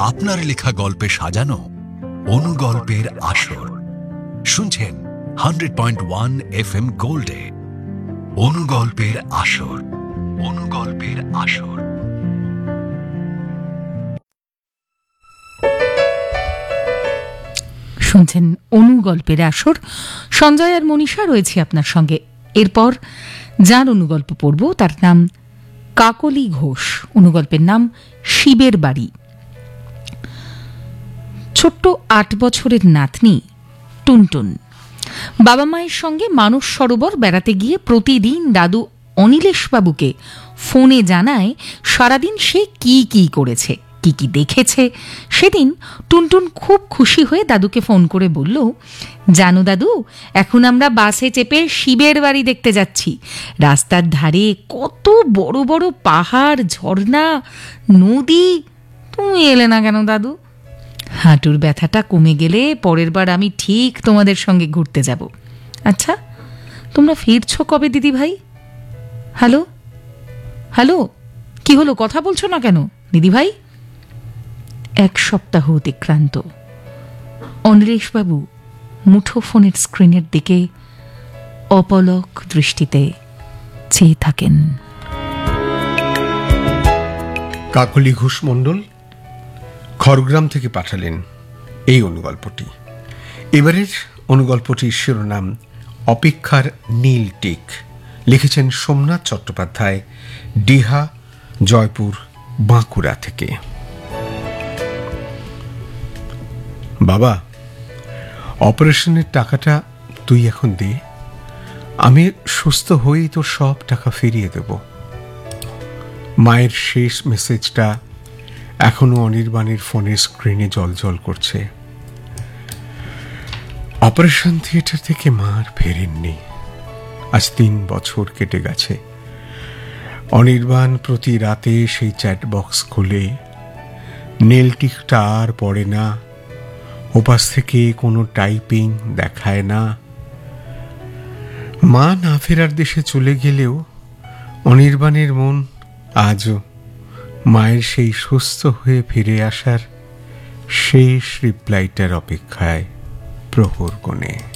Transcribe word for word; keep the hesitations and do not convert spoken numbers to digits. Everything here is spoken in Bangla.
আপনার লেখা গল্পে সাজানো অনুগল্পের আসর। শুনছেন hundred point one F M গোল্ডে অনুগল্পের আসর। অনুগল্পের আসর। শুনছেন অনুগল্পের আসর। সঞ্জয় আর মনীষা রয়েছে আপনার সঙ্গে। এরপর যার অনুগল্প পড়ব তার নাম কাকলি ঘোষ। অনুগল্পের নাম শিবের বাড়ি। ছোট্ট আট বছরের নাতনি টুনটুন বাবা মায়ের সঙ্গে মানস সরোবর বেড়াতে গিয়ে প্রতিদিন দাদু অনিলেশবাবুকে ফোনে জানায় সারাদিন সে কি কি করেছে, কি কি দেখেছে। সেদিন টুনটুন খুব খুশি হয়ে দাদুকে ফোন করে বলল, জানো দাদু, এখন আমরা বাসে চেপে শিবের বাড়ি দেখতে যাচ্ছি। রাস্তার ধারে কত বড় বড় পাহাড়, ঝর্ণা, নদী। তুমি এলে না কেন দাদু? হাঁটুর ব্যথাটা কমে গেলে পরের বার আমি ঠিক তোমাদের সঙ্গে ঘুরতে যাব। আচ্ছা, তোমরা ফিরছো কবে দিদি ভাই? হ্যালো হ্যালো কি হলো, কথা বলছো না কেন দিদি ভাই? এক সপ্তাহ অতিক্রান্ত। অনিলেশবাবু মুঠো ফোনের স্ক্রিনের দিকে অপলক দৃষ্টিতে চেয়ে থাকেন। কাকলি ঘোষ মণ্ডল খড়গ্রাম থেকে পাঠালেন এই অনুগল্পটি। এবারের অনুগল্পটির শিরোনাম অপেক্ষার নীল টিক। লিখেছেন সোমনাথ চট্টোপাধ্যায়, ডিহা, জয়পুর, বাঁকুড়া থেকে। বাবা, অপারেশনের টাকাটা তুই এখন দে, আমি সুস্থ হয়েই তোর সব টাকা ফিরিয়ে দেব। মায়ের শেষ মেসেজটা এখনো অনির্বাণের ফোনের স্ক্রিনে জলজল করছে। অপারেশন থিয়েটার থেকে মা আর ফেরেননি। আজ তিন বছর কেটে গেছে। অনির্বাণ প্রতি রাতে সেই চ্যাট বক্স খুলে নেল টিকটা আর পড়ে না, ওপাশ থেকে কোনো টাইপিং দেখায় না। মা না ফেরার দেশে চলে গেলেও অনির্বাণের মন আজও মায়ের সেই সুস্থ হয়ে ফিরে আসার শেষ রিপ্লাইটার অপেক্ষায় প্রহর কোণে।